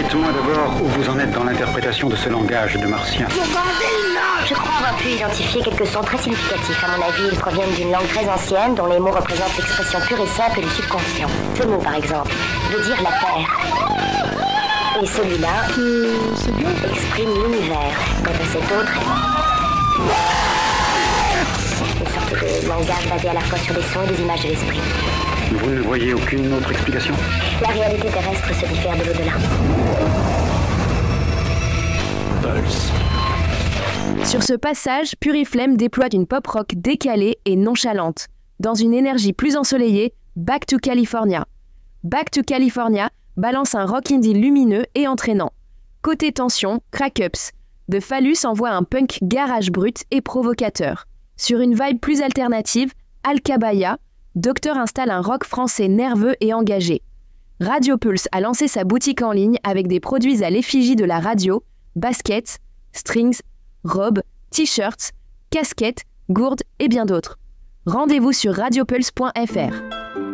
Dites-moi d'abord où vous en êtes dans l'interprétation de ce langage de martien. Je crois avoir pu identifier quelques sons très significatifs. À mon avis, ils proviennent d'une langue très ancienne dont les mots représentent l'expression pure et simple du subconscient. Ce mot, par exemple, veut dire la terre. Et celui-là exprime l'univers. Quant à cet autre, une sorte de langage basé à la fois sur des sons et des images de l'esprit. Vous ne voyez aucune autre explication ? La réalité terrestre se diffère de l'au-delà. Pulse. Sur ce passage, Puriflame déploie une pop-rock décalée et nonchalante. Dans une énergie plus ensoleillée, Back to California. Back to California balance un rock indie lumineux et entraînant. Côté tension, Crack-Ups. The Phallus envoie un punk garage brut et provocateur. Sur une vibe plus alternative, Alcabaya, Docteur installe un rock français nerveux et engagé. Radio Pulse a lancé sa boutique en ligne avec des produits à l'effigie de la radio, baskets, strings, robes, t-shirts, casquettes, gourdes et bien d'autres. Rendez-vous sur radiopulse.fr.